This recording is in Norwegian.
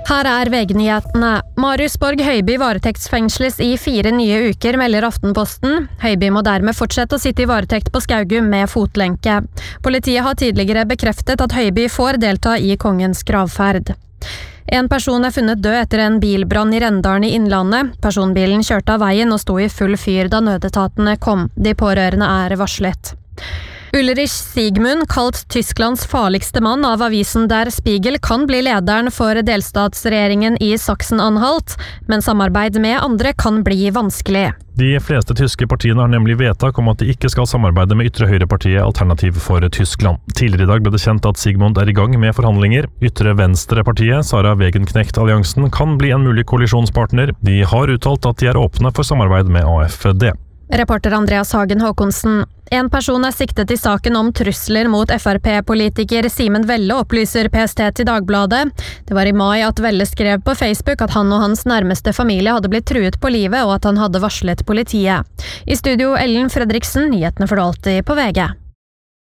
Her VG-nyhetene. Marius Borg Høiby varetektsfengsles i 4 nye uker, melder Aftenposten. Høiby må dermed fortsette å sitte i varetekt på Skaugum med fotlenke. Politiet har tidligere bekreftet at Høiby får delta i kongens gravferd. En person funnet død etter en bilbrann i Rendalen i Innlandet. Personbilen kjørte av veien og sto i full fyr da nødetatene kom. De pårørende varslet. Ulrich Sigmund, kalt Tysklands farligste mann av avisen Der Spiegel, kan bli lederen for delstatsregjeringen i Sachsen-Anhalt, men samarbeid med andre kan bli vanskelig. De fleste tyske partiene har nemlig vedtak om at de ikke skal samarbeide med ytre høyrepartiet Alternativ for Tyskland. Tidligere i dag ble det kjent at Sigmund i gang med forhandlinger. Ytre venstrepartiet, Sara Wegenknecht-alliansen, kan bli en mulig koalisjonspartner. De har uttalt at de åpne for samarbeid med AFD. Reporter Andreas Hagen Håkonsen. En person siktet i saken om trusler mot FrP-politiker Simen Velle, opplyser PST til Dagbladet. Det var i mai at Velle skrev på Facebook at han og hans nærmeste familie hadde blitt truet på livet, og at han hadde varslet politiet. I studio Ellen Fredriksen, nyhetene for alltid på VG.